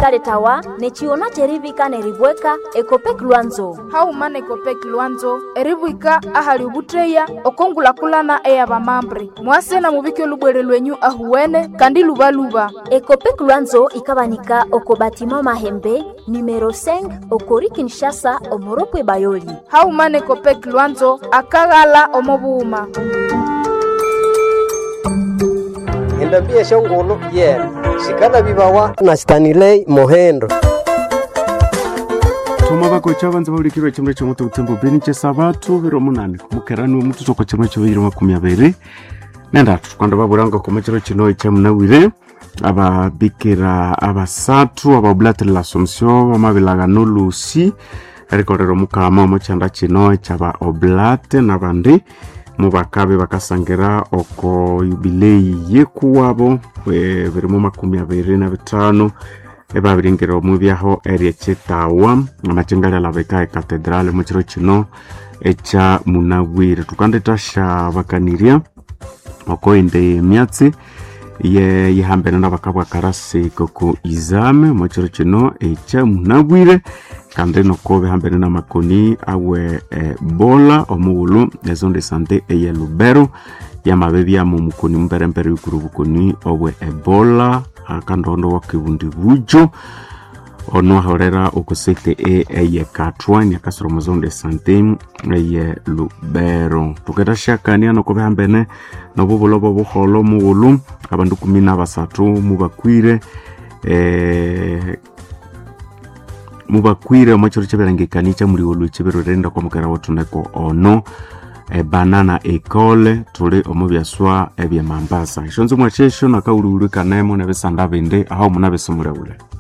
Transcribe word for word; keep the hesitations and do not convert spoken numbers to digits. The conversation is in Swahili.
sikaletawa nechiona cherivika neribweka Ecopec Luanzo. Haumana Ecopec Luanzo eribwika ahali ubutreya okongulakulana eya bamambre mwase na mubike lubwere lwenyu ahuwene kandi lubaluba. Ecopec Luanzo ikabanika oko batima Mahembe numero cinq okori Kinshasa omoropwe Bayoli. Haumana Ecopec Luanzo akagala omobuuma. Endabia shongolo yeah. Sikana bibawa na Stanley Mohendo. Toma bako chabanza balikirwa chimwe cyo muto utembo beniche sabatu biro munane mukerani omuntu soko chimwe cyo biro makumi abiri nenda twanda baburanga ko mechero kino icyamunawire ababikira abasatu abablate l'Assomption amabilaga nolusi ariko rero mukama mo cyanda kino cyaba oblate nabandi mubakabe bakasangira oko jubilei yekuwabo biri mu makumi abiri na bitanu eba biringero mu byaho area chetawa amacengala labeka cathedral mu kiro kino echa munawire tukande tasha bakaniria oko inde myatsi ye yihambena nabakabwa karasi koko izame mu kiro kino echa munawire kandi noko behambene na makoni awe e, bola omulu ezonde sante eye Lubero ya mabebi ya mumukoni mberembere yukurubukoni owe ebola akandondo wakibundi bujo ono horera okosete e eye katwani akasoro muzonde sante eye Lubero tuketa shakani anoko behambene nobubulo bobuholo muulu abandu kumi na basatu mubakwire e mubakwire omachoro cheberangekani cha muri olu cheberorenda kwa mukara watundeko ono e banana ekole tole omubyaswa ebya Mambasa ishonzo mwachesho nakaululu kanemo nebesanda bende aho munabesomura ule.